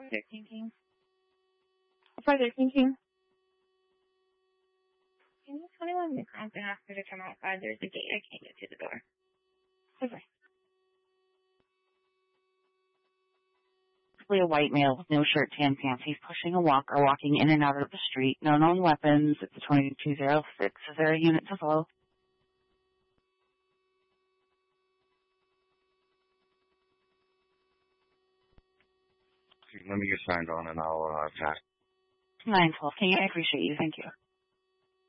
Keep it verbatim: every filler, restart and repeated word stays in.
Farther thinking. Farther thinking. Can you tell me when Miss Thompson asked her to come outside? There's a gate. I can't get to the door. Okay. A white male with no shirt, tan pants. He's pushing a walker, walking in and out of the street. No known weapons. It's twenty-two oh six. Is there a unit to follow? Let me get signed on and I'll uh, attack. nine twelve. Can you? I appreciate you. Thank you.